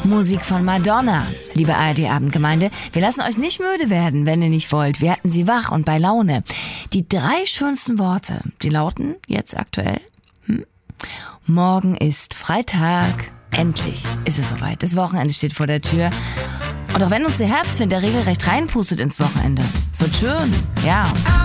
Musik von Madonna. Liebe ARD-Abendgemeinde, wir lassen euch nicht müde werden, wenn ihr nicht wollt. Wir hatten sie wach und bei Laune. Die 3 schönsten Worte, die lauten jetzt aktuell: Morgen ist Freitag. Endlich ist es soweit. Das Wochenende steht vor der Tür. Und auch wenn uns der Herbstwind der regelrecht reinpustet ins Wochenende, es wird schön, ja.